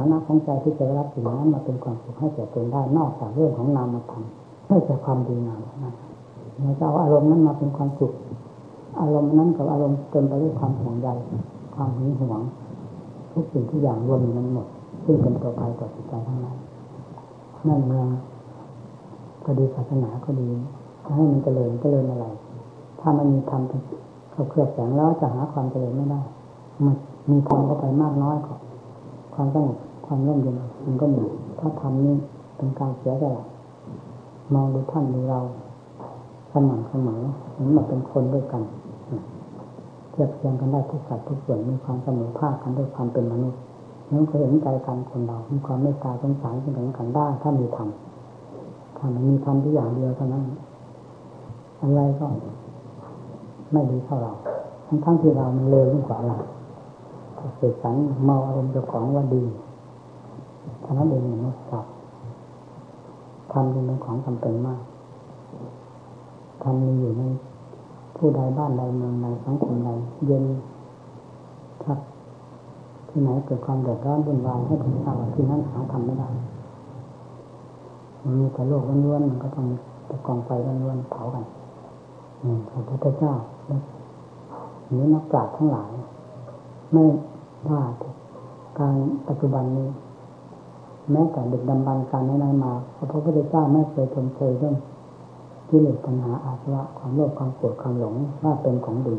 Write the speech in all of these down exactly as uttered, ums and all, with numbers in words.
านะของใจที่จะรับสิ่งนั้นมาเป็นความสุขให้แก่ตนได้นอกจากเรื่องของนามธรรมไม่ใช่ความดีงามนั้นเราจะเอาอารมณ์นั้นมาเป็นความสุขอารมณ์นั้นกับอารมณ์เต็มไปด้วยความห่วงใยความหึงหวงทุกสิ่งทุกอย่างรวมอยู่นั้นหมดซึ่งเป็นตัวภัยต่อจิตใจทั้งนั้นนั่นเมืองก็ดีศาสนาก็ดีให้มันเจริญเจริญอะไรถ้ามันมีธรรมเขาเคลือบแฝงแล้วจะหาความเจริญไม่ได้มันมีธรรมเข้าไปมากน้อยก็ความสงบความร่มเย็นมันก็มีถ้าธรรมนี้เป็นการเสียสละมองดูท่านดูเราสม่ำเสมอเหมือนมาเป็นคนด้วยกันเทียบเทียมกันได้ทุกสัดทุกส่วนมีความเสมอภาคกันด้วยความเป็นมนุษย์นั้นก็เห็นใจกันคนเรามีความเมตตาสงสารกันกันได้ถ้ามีธรรมถ้ามันมีธรรมที่อย่างเดียวเท่านั้นอะไรก็ไม่ดีเท่าเราทั้งทั้งที่เรามันเลวยิ่งกว่าเราเสกสรรเมาอารมณ์เจ้าของว่าดีท่านั้นเองมนุษย์ครับธรรมเป็นของจำเป็นมากธรรมมีอยู่ในผู้ใดบ้านใดเมืองใดสังคมใดเย็นครับที่ไหนเกิดความเดือดร้อนวุ่นวายให้ถึงทราบว่าที่นั่นหาธรรมไม่ได้มันมีแต่โลกล้วนๆมันก็ต้องแต่กองไฟล้วนๆเผากันอืมพระพุทธเจ้านี้นักปราชญ์ทั้งหลายไม่ว่าการปัจจุบันนี้แม้แต่เด็กดำบรรพ์การนั้นมาพระพุทธเจ้าไม่เคยชมเชยเรื่องกิเลสตัณหาอาสวะความโลภความโกรธความหลงว่าเป็นของดี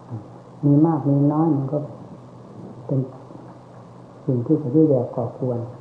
มีมากมีน้อยมันก็เป็นสิ่งที่จะด้วยแย่ก่อควร